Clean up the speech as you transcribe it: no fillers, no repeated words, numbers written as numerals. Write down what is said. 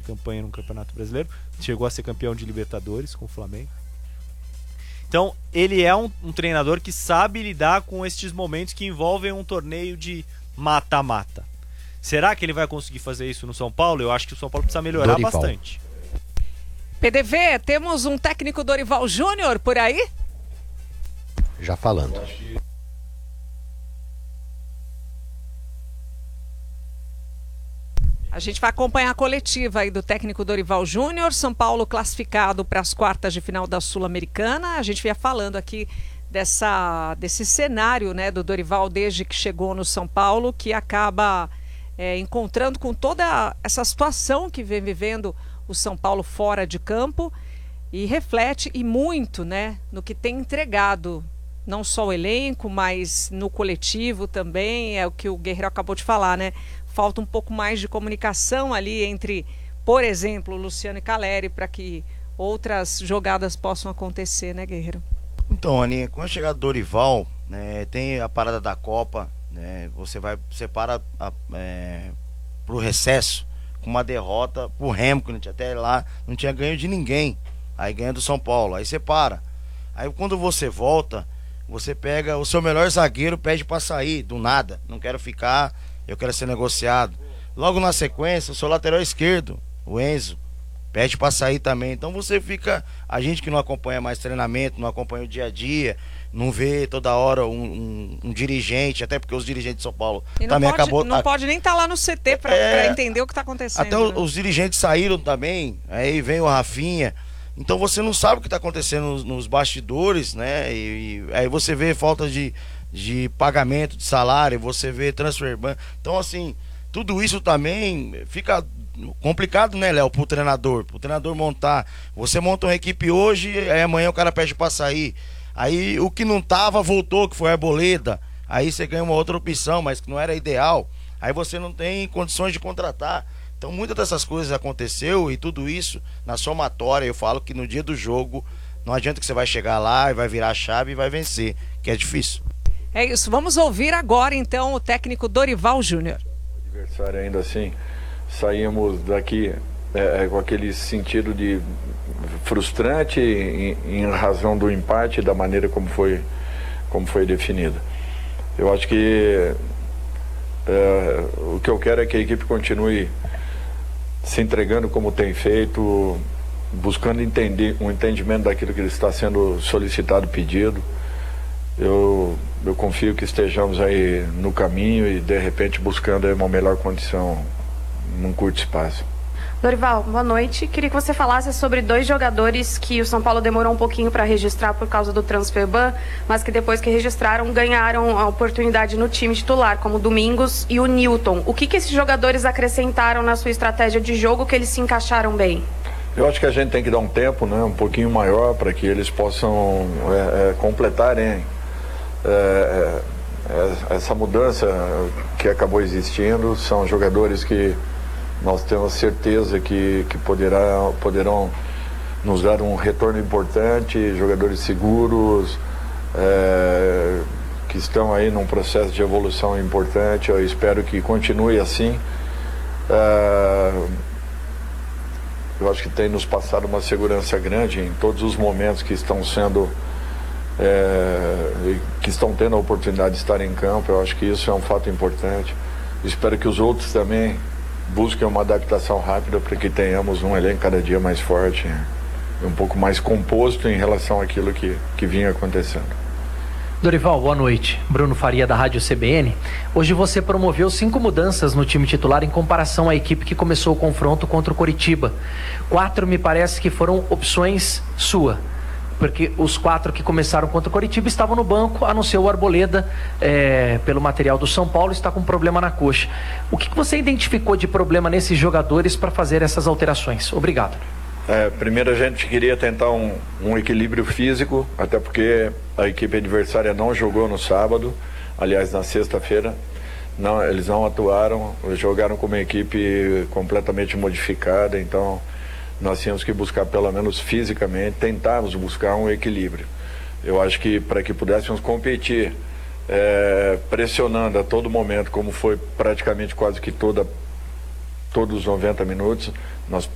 campanha no Campeonato Brasileiro, chegou a ser campeão de Libertadores com o Flamengo. Então, ele é um treinador que sabe lidar com estes momentos que envolvem um torneio de mata-mata. Será que ele vai conseguir fazer isso no São Paulo? Eu acho que o São Paulo precisa melhorar Dorival. bastante. PDV, temos um técnico Dorival Júnior por aí? Já falando. A gente vai acompanhar a coletiva aí do técnico Dorival Júnior. São Paulo classificado para as quartas de final da Sul-Americana. A gente vinha falando aqui desse cenário, né, do Dorival desde que chegou no São Paulo, que acaba encontrando com toda essa situação que vem vivendo o São Paulo fora de campo, e reflete e muito, né, no que tem entregado, não só o elenco, mas no coletivo também. É o que o Guerreiro acabou de falar, né? Falta um pouco mais de comunicação ali entre, por exemplo, Luciano e Calleri, para que outras jogadas possam acontecer, né, Guerreiro? Então, Aninha, quando chegar do Dorival, né, tem a parada da Copa, né, você para pro recesso com uma derrota pro Remo, que até lá não tinha ganho de ninguém, aí ganha do São Paulo, aí você para. Aí quando você volta, você pega o seu melhor zagueiro, pede pra sair, do nada, não quero ficar, eu quero ser negociado. Logo na sequência, o seu lateral esquerdo, o Enzo, pede pra sair também. Então você fica, a gente que não acompanha mais treinamento, não acompanha o dia a dia, não vê toda hora um dirigente, até porque os dirigentes de São Paulo e também não pode nem estar lá no CT pra entender o que tá acontecendo. Até né? Os dirigentes saíram também, aí vem o Rafinha. Então você não sabe o que está acontecendo nos bastidores, né? E aí você vê falta de pagamento de salário, você vê transfer ban. Então, assim, tudo isso também fica complicado, né, Léo, pro treinador montar. Você monta uma equipe hoje, aí amanhã o cara pede para sair. Aí o que não tava voltou, que foi a Arboleda. Aí você ganha uma outra opção, mas que não era ideal. Aí você não tem condições de contratar. Então muitas dessas coisas aconteceu, e tudo isso na somatória. Eu falo que no dia do jogo não adianta que você vai chegar lá e vai virar a chave e vai vencer, que é difícil. É isso, vamos ouvir agora então o técnico Dorival Júnior. O adversário ainda assim, saímos daqui com aquele sentido de frustrante em razão do empate, da maneira como foi definida. Eu acho que o que eu quero é que a equipe continue se entregando como tem feito, buscando um entendimento daquilo que está sendo solicitado, pedido. Eu confio que estejamos aí no caminho e de repente buscando aí uma melhor condição num curto espaço. Dorival, boa noite. Queria que você falasse sobre 2 jogadores que o São Paulo demorou um pouquinho para registrar por causa do transfer ban, mas que depois que registraram ganharam a oportunidade no time titular, como o Domingos e o Newton. O que esses jogadores acrescentaram na sua estratégia de jogo que eles se encaixaram bem? Eu acho que a gente tem que dar um tempo, né, um pouquinho maior para que eles possam completarem essa mudança que acabou existindo. São jogadores que nós temos certeza que poderão nos dar um retorno importante, jogadores seguros, que estão aí num processo de evolução importante. Eu espero que continue assim. Eu acho que tem nos passado uma segurança grande em todos os momentos que estão sendo que estão tendo a oportunidade de estar em campo. Eu acho que isso é um fato importante. Espero que os outros também busquem uma adaptação rápida para que tenhamos um elenco cada dia mais forte e um pouco mais composto em relação àquilo que vinha acontecendo. Dorival, boa noite. Bruno Faria, da Rádio CBN. Hoje você promoveu 5 mudanças no time titular em comparação à equipe que começou o confronto contra o Coritiba. 4 me parece que foram opções sua, porque os 4 que começaram contra o Coritiba estavam no banco, a não ser o Arboleda, pelo material do São Paulo, está com problema na coxa. O que você identificou de problema nesses jogadores para fazer essas alterações? Obrigado. Primeiro a gente queria tentar um equilíbrio físico, até porque a equipe adversária não jogou no sábado, aliás na sexta-feira, eles não atuaram, jogaram com uma equipe completamente modificada, então nós tínhamos que buscar, pelo menos fisicamente, tentarmos buscar um equilíbrio. Eu acho que para que pudéssemos competir, pressionando a todo momento, como foi praticamente quase que todos os 90 minutos, nós